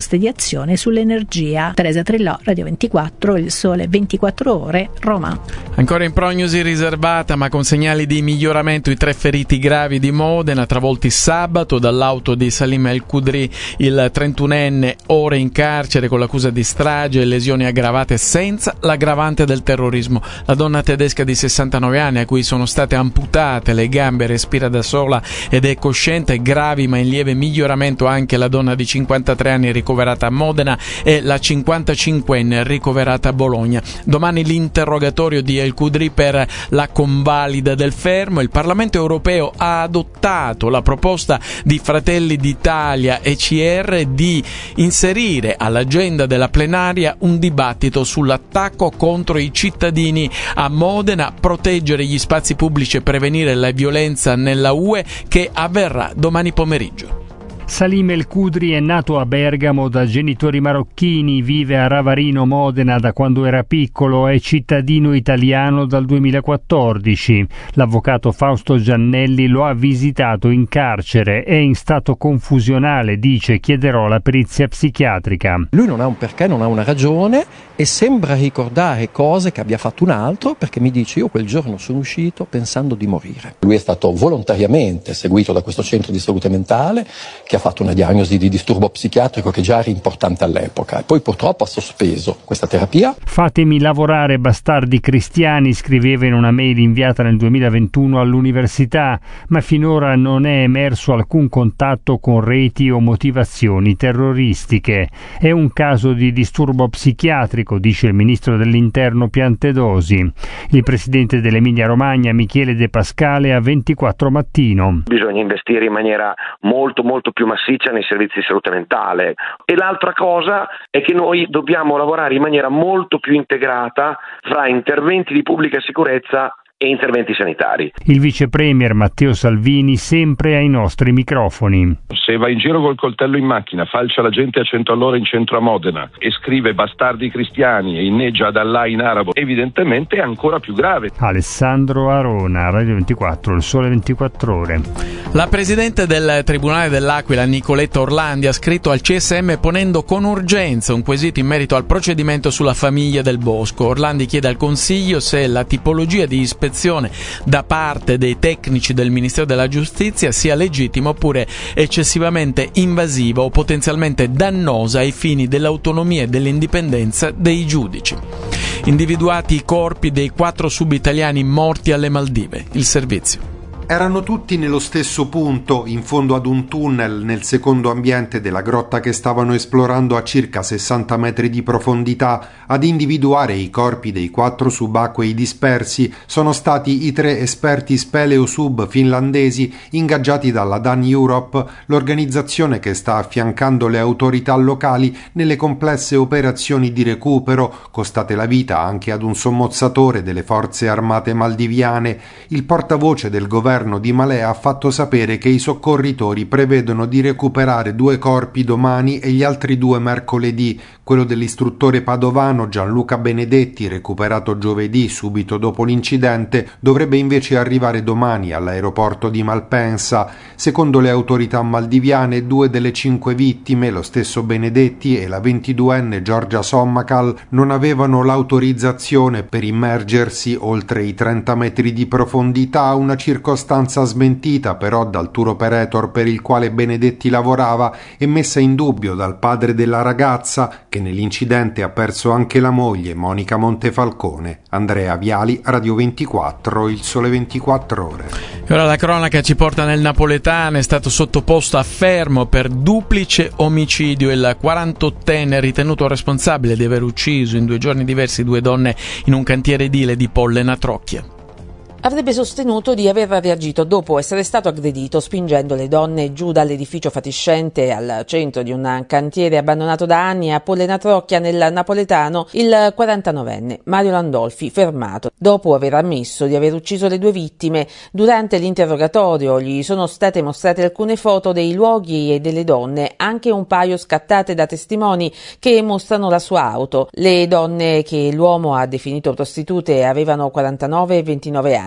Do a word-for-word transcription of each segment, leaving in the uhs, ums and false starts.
proposte di azione sull'energia. Teresa Trillò, Radio ventiquattro, Il Sole ventiquattro Ore, Roma. Ancora in prognosi riservata ma con segnali di miglioramento i tre feriti gravi di Modena, travolti sabato dall'auto di Salim El Khudri, il trentunenne ora in carcere con l'accusa di strage e lesioni aggravate senza l'aggravante del terrorismo. La donna tedesca di sessantanove anni a cui sono state amputate le gambe respira da sola ed è cosciente, gravi ma in lieve miglioramento anche la donna di cinquantatré anni ricoverata a Modena e la cinquantacinquenne ricoverata a Bologna. Domani l'interrogatorio di El Khudri per la convalida del fermo. Il Parlamento europeo ha adottato la proposta di Fratelli d'Italia e C R di inserire all'agenda della plenaria un dibattito sull'attacco contro i cittadini a Modena, proteggere gli spazi pubblici e prevenire la violenza nella U E, che avverrà domani pomeriggio. Salim El Khudri è nato a Bergamo da genitori marocchini, vive a Ravarino, Modena da quando era piccolo, è cittadino italiano dal duemilaquattordici. L'avvocato Fausto Giannelli lo ha visitato in carcere, è in stato confusionale, dice, chiederò la perizia psichiatrica. Lui non ha un perché, non ha una ragione e sembra ricordare cose che abbia fatto un altro, perché mi dice: io quel giorno sono uscito pensando di morire. Lui è stato volontariamente seguito da questo centro di salute mentale che ha fatto una diagnosi di disturbo psichiatrico che già era importante all'epoca e poi purtroppo ha sospeso questa terapia. Fatemi lavorare, bastardi cristiani, scriveva in una mail inviata nel duemilaventuno all'università, ma finora non è emerso alcun contatto con reti o motivazioni terroristiche. È un caso di disturbo psichiatrico, dice il ministro dell'Interno Piantedosi. Il presidente dell'Emilia Romagna, Michele De Pascale, a ventiquattro Mattino. Bisogna investire in maniera molto molto più massiccia nei servizi di salute mentale. E l'altra cosa è che noi dobbiamo lavorare in maniera molto più integrata fra interventi di pubblica sicurezza e interventi sanitari. Il vice premier Matteo Salvini sempre ai nostri microfoni. Se va in giro col coltello in macchina, falcia la gente a cento all'ora in centro a Modena e scrive bastardi cristiani e inneggia ad Allah in arabo, evidentemente è ancora più grave. Alessandro Arona, Radio ventiquattro, Il Sole ventiquattro Ore. La presidente del Tribunale dell'Aquila, Nicoletta Orlandi, ha scritto al C S M ponendo con urgenza un quesito in merito al procedimento sulla famiglia Del Bosco. Orlandi chiede al Consiglio se la tipologia di ispezione da parte dei tecnici del Ministero della Giustizia sia legittima oppure eccessivamente invasiva o potenzialmente dannosa ai fini dell'autonomia e dell'indipendenza dei giudici. Individuati i corpi dei quattro sub-italiani morti alle Maldive. Il servizio. Erano tutti nello stesso punto, in fondo ad un tunnel, nel secondo ambiente della grotta che stavano esplorando a circa sessanta metri di profondità. Ad individuare i corpi dei quattro subacquei dispersi sono stati i tre esperti speleosub finlandesi ingaggiati dalla Dan Europe, l'organizzazione che sta affiancando le autorità locali nelle complesse operazioni di recupero, costate la vita anche ad un sommozzatore delle forze armate maldiviane. Il portavoce del governo di Malé ha fatto sapere che i soccorritori prevedono di recuperare due corpi domani e gli altri due mercoledì. Quello dell'istruttore padovano Gianluca Benedetti, recuperato giovedì subito dopo l'incidente, dovrebbe invece arrivare domani all'aeroporto di Malpensa. Secondo le autorità maldiviane, due delle cinque vittime, lo stesso Benedetti e la ventiduenne Giorgia Sommacal, non avevano l'autorizzazione per immergersi oltre i trenta metri di profondità, una circostanza smentita però dal tour operator per il quale Benedetti lavorava e messa in dubbio dal padre della ragazza, che nell'incidente ha perso anche la moglie, Monica Montefalcone. Andrea Viali, Radio ventiquattro, Il Sole ventiquattro Ore. E ora la cronaca ci porta nel napoletano. È stato sottoposto a fermo per duplice omicidio il quarantottenne ritenuto responsabile di aver ucciso in due giorni diversi due donne in un cantiere edile di Pollena Trocchia. Avrebbe sostenuto di aver reagito dopo essere stato aggredito spingendo le donne giù dall'edificio fatiscente al centro di un cantiere abbandonato da anni a Pollena Trocchia nel napoletano il quarantanovenne Mario Landolfi, fermato dopo aver ammesso di aver ucciso le due vittime. Durante l'interrogatorio gli sono state mostrate alcune foto dei luoghi e delle donne, anche un paio scattate da testimoni che mostrano la sua auto. Le donne che l'uomo ha definito prostitute avevano quarantanove e ventinove anni.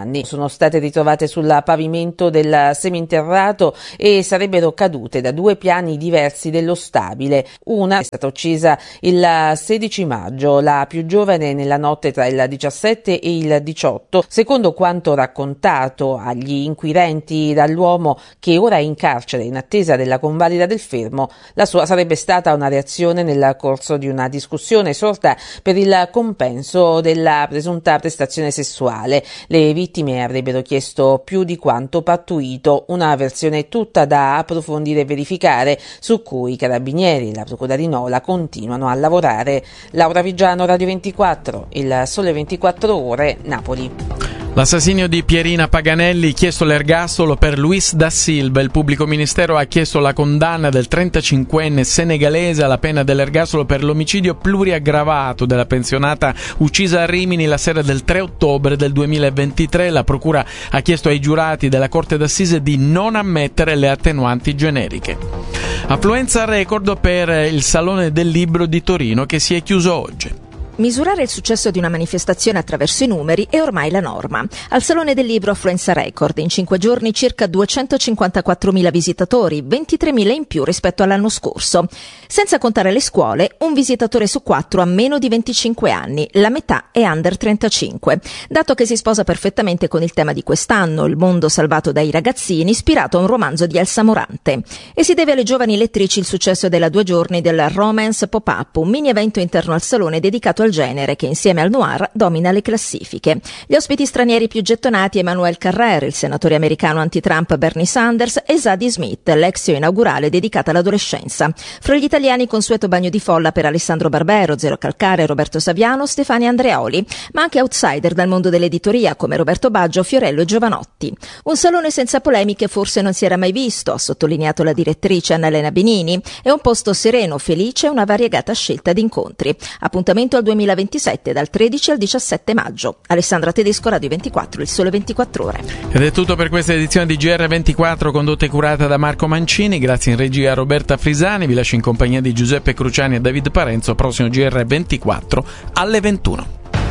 anni. Sono state ritrovate sul pavimento del seminterrato e sarebbero cadute da due piani diversi dello stabile. Una è stata uccisa il sedici maggio, la più giovane nella notte tra il diciassette e il diciotto. Secondo quanto raccontato agli inquirenti dall'uomo, che ora è in carcere in attesa della convalida del fermo, la sua sarebbe stata una reazione nel corso di una discussione sorta per il compenso della presunta prestazione sessuale. Le vittime avrebbero chiesto più di quanto pattuito, una versione tutta da approfondire e verificare, su cui i carabinieri e la procura di Nola continuano a lavorare. Laura Vigiano, Radio ventiquattro, il Sole ventiquattro Ore, Napoli. L'assassinio di Pierina Paganelli, chiesto l'ergastolo per Luis da Silva. Il pubblico ministero ha chiesto la condanna del trentacinquenne senegalese alla pena dell'ergastolo per l'omicidio pluriaggravato della pensionata uccisa a Rimini la sera del tre ottobre del duemilaventitré. La procura ha chiesto ai giurati della Corte d'Assise di non ammettere le attenuanti generiche. Affluenza record per il Salone del Libro di Torino, che si è chiuso oggi. Misurare il successo di una manifestazione attraverso i numeri è ormai la norma. Al Salone del Libro affluenza record. In cinque giorni circa duecentocinquantaquattromila visitatori, ventitremila in più rispetto all'anno scorso. Senza contare le scuole, un visitatore su quattro ha meno di venticinque anni, la metà è under trentacinque. Dato che si sposa perfettamente con il tema di quest'anno, il mondo salvato dai ragazzini, ispirato a un romanzo di Elsa Morante. E si deve alle giovani lettrici il successo della due giorni del Romance Pop-Up, un mini evento interno al Salone dedicato al genere che insieme al noir domina le classifiche. Gli ospiti stranieri più gettonati Emmanuel Carrère, il senatore americano anti-Trump Bernie Sanders e Zadie Smith, l'exio inaugurale dedicata all'adolescenza. Fra gli italiani consueto bagno di folla per Alessandro Barbero, Zero Calcare, Roberto Saviano, Stefania Andreoli, ma anche outsider dal mondo dell'editoria come Roberto Baggio, Fiorello e Giovanotti. Un salone senza polemiche forse non si era mai visto, ha sottolineato la direttrice Annalena Benini. È un posto sereno, felice e una variegata scelta di incontri. Appuntamento al duemilaventisette dal tredici al diciassette maggio. Alessandra Tedesco, Radio ventiquattro, il Sole ventiquattro Ore. Ed è tutto per questa edizione di G R ventiquattro, condotta e curata da Marco Mancini. Grazie in regia a Roberta Frisani. Vi lascio in compagnia di Giuseppe Cruciani e David Parenzo. Prossimo G R ventiquattro alle ventuno.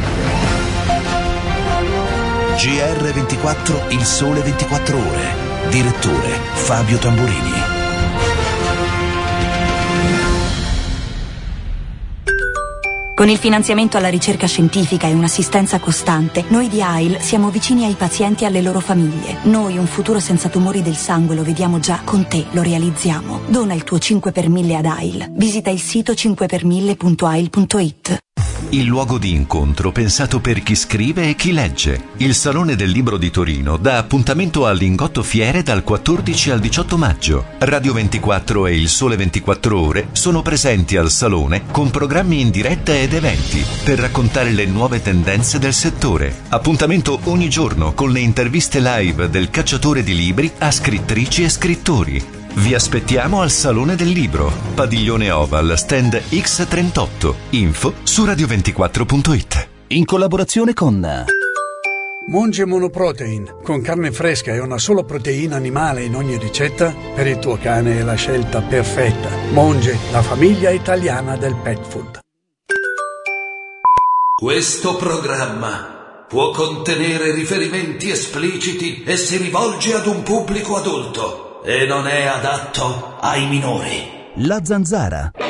G R ventiquattro, il Sole ventiquattro Ore. Direttore Fabio Tamburini. Con il finanziamento alla ricerca scientifica e un'assistenza costante, noi di A I L siamo vicini ai pazienti e alle loro famiglie. Noi un futuro senza tumori del sangue lo vediamo già, con te lo realizziamo. Dona il tuo cinque per mille ad A I L. Visita il sito cinque per mille punto a i l punto i t. Il luogo di incontro pensato per chi scrive e chi legge. Il Salone del Libro di Torino dà appuntamento al Lingotto Fiere dal quattordici al diciotto maggio. Radio ventiquattro e il Sole ventiquattro Ore sono presenti al Salone con programmi in diretta ed eventi per raccontare le nuove tendenze del settore. Appuntamento ogni giorno con le interviste live del cacciatore di libri a scrittrici e scrittori. Vi aspettiamo al Salone del Libro, Padiglione Oval, stand X trentotto. Info su radio ventiquattro punto i t. In collaborazione con Monge Monoprotein, con carne fresca e una sola proteina animale in ogni ricetta, per il tuo cane è la scelta perfetta. Monge, la famiglia italiana del pet food. Questo programma può contenere riferimenti espliciti e si rivolge ad un pubblico adulto e non è adatto ai minori. La Zanzara.